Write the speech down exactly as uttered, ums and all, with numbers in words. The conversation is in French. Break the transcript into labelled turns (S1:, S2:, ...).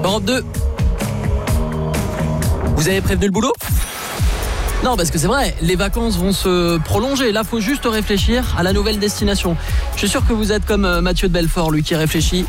S1: Europe deux. Vous avez prévenu le boulot ? Non, parce que c'est vrai, les vacances vont se prolonger. Là, faut juste réfléchir à la nouvelle destination. Je suis sûr que vous êtes comme Mathieu de Belfort, lui qui réfléchit